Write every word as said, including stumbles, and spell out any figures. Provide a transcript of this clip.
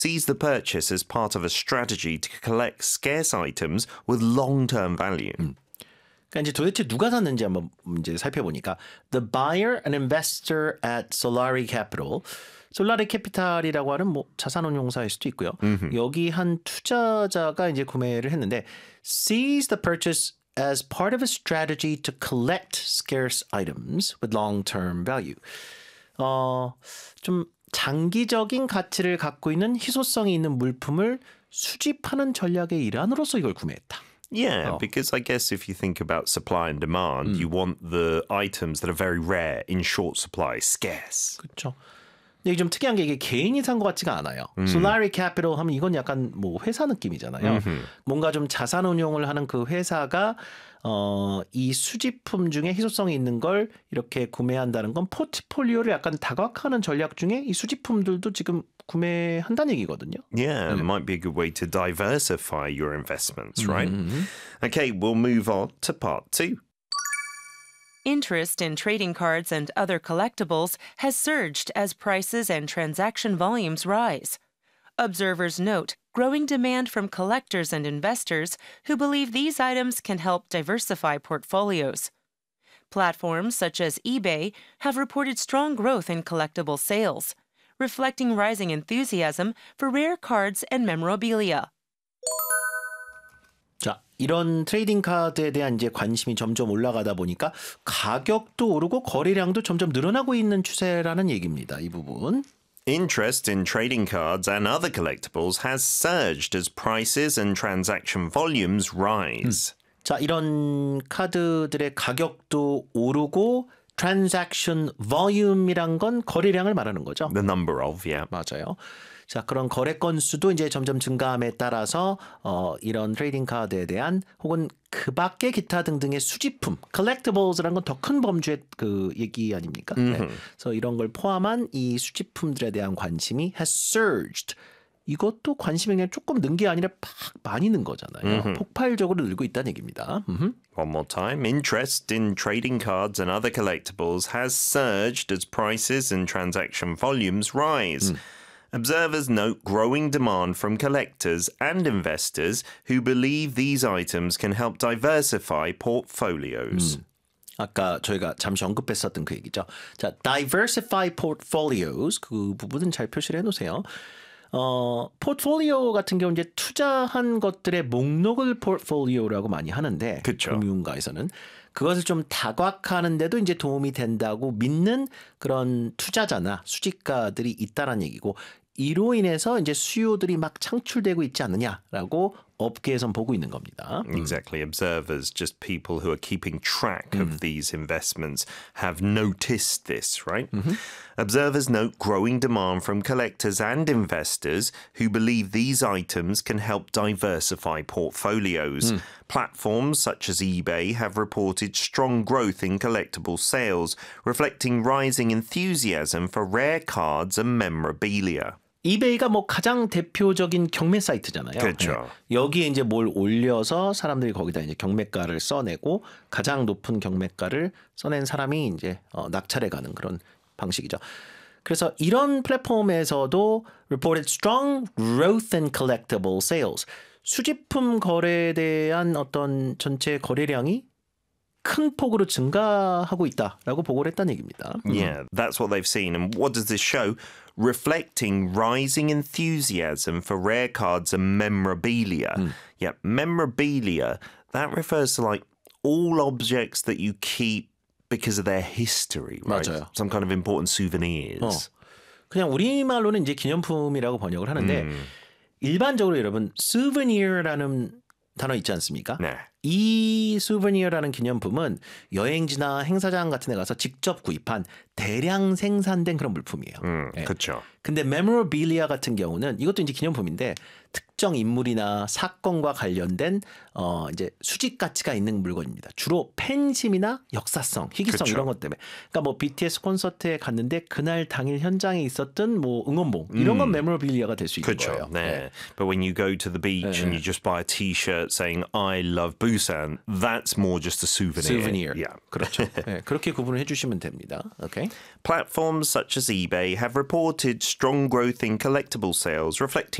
sees the purchase as part of a strategy to collect scarce items with long-term value. 음. 그러니까 이제 도대체 누가 샀는지 한번 이제 살펴보니까 The buyer and investor at Solari Capital. 솔라리 캐피탈이라고 하는 뭐 자산운용사일 수도 있고요. Mm-hmm. 여기 한 투자자가 이제 구매를 했는데 sees the purchase as part of a strategy to collect scarce items with long-term value. 어, 좀 장기적인 가치를 갖고 있는 희소성이 있는 물품을 수집하는 전략의 일환으로서 이걸 구매했다. Yeah, oh. because I guess if you think about supply and demand, mm. you want the items that are very rare in short supply, scarce. 그렇죠. 이게 좀 특이한 게 이게 개인이 산 것 같지가 않아요. 음. Solari Capital 하면 이건 약간 뭐 회사 느낌이잖아요. 음흠. 뭔가 좀 자산 운용을 하는 그 회사가 어, 이 수집품 중에 희소성이 있는 걸 이렇게 구매한다는 건 포트폴리오를 약간 다각화하는 전략 중에 이 수집품들도 지금 구매한다는 얘기거든요. Yeah, it 네. might be a good way to diversify your investments, right? Mm-hmm. Okay, we'll move on to part two. Interest in trading cards and other collectibles has surged as prices and transaction volumes rise. Observers note growing demand from collectors and investors who believe these items can help diversify portfolios. Platforms such as eBay have reported strong growth in collectible sales, reflecting rising enthusiasm for rare cards and memorabilia. 자, 이런 트레이딩 카드에 대한 이제 관심이 점점 올라가다 보니까 가격도 오르고 거래량도 점점 늘어나고 있는 추세라는 얘기입니다. 이 부분. Interest in trading cards and other collectibles has surged as prices and transaction volumes rise. 음. 자, 이런 카드들의 가격도 오르고 transaction volume이란 건 거래량을 말하는 거죠. The number of, yeah. 맞아요. 자, 그런 거래 건수도 이제 점점 증가함에 따라서 어, 이런 트레이딩 카드에 대한 혹은 그 밖의 기타 등등의 수집품, collectibles라는 건 더 큰 범주의 그 얘기 아닙니까? Mm-hmm. 네. 그래서 이런 걸 포함한 이 수집품들에 대한 관심이 has surged. 이것도 관심이 그냥 조금 는 게 아니라 팍 많이 는 거잖아요. Mm-hmm. 폭발적으로 늘고 있다는 얘기입니다. Mm-hmm. One more time. Interest in trading cards and other collectibles has surged as prices and transaction volumes rise. Mm. Observers note growing demand from collectors and investors who believe these items can help diversify portfolios. 음. 아까 저희가 잠시 언급했었던 그 얘기죠. 자, diversify portfolios 그 부분은 잘 표시를 해놓으세요. 어, 포트폴리오 같은 경우 이제 투자한 것들의 목록을 포트폴리오라고 많이 하는데 그쵸. 금융가에서는 그것을 좀 다각화하는데도 이제 도움이 된다고 믿는 그런 투자자나 수집가들이 있다라는 얘기고 이로 인해서 이제 수요들이 막 창출되고 있지 않느냐라고 업계에선 보고 있는 겁니다. Exactly. Observers, just people who are keeping track of these investments, have noticed this, right? Mm-hmm. Observers note growing demand from collectors and investors who believe these items can help diversify portfolios. Mm. Platforms such as eBay have reported strong growth in collectible sales, reflecting rising enthusiasm for rare cards and memorabilia. 이베이가 뭐 가장 대표적인 경매 사이트잖아요. 그렇죠. 네. 여기에 이제 뭘 올려서 사람들이 거기다 이제 경매가를 써내고 가장 높은 경매가를 써낸 사람이 이제 어, 낙찰해 가는 그런 방식이죠. 그래서 이런 플랫폼에서도 reported strong growth in collectible sales. 수집품 거래에 대한 어떤 전체 거래량이 큰 폭으로 증가하고 있다라고 보고를 했다는 얘기입니다. Yeah, that's what they've seen. And what does this show? Reflecting rising enthusiasm for rare cards and memorabilia. Mm. Yeah, memorabilia, that refers to like all objects that you keep because of their history, right? 맞아요. Some kind of important souvenirs. 어, 그냥 우리말로는 이제 기념품이라고 번역을 하는데 음. 일반적으로 여러분 souvenir라는 단어 있지 않습니까? 네. 이 souvenir라는 기념품은 여행지나 행사장 같은 데 가서 직접 구입한 대량 생산된 그런 물품이에요. 음, 네. 그렇죠. 근데 memorabilia 같은 경우는 이것도 이제 기념품인데 특정 인물이나 사건과 관련된 어 이제 수집 가치가 있는 물건입니다. 주로 팬심이나 역사성, 희귀성 그쵸. 이런 것 때문에. 그러니까 뭐 비티에스 콘서트에 갔는데 그날 당일 현장에 있었던 뭐 응원봉 이런 건 memorabilia가 될 수 있는 그렇죠. 거예요. 네. But when you go to the beach 네. and you just buy a T-shirt saying I love booty Busan, that's more just a souvenir. souvenir. Yeah. 그렇죠. 네, 그렇게 구분을 해주시면 됩니다. Okay. Platforms such as eBay have reported strong growth in collectible sales, reflecting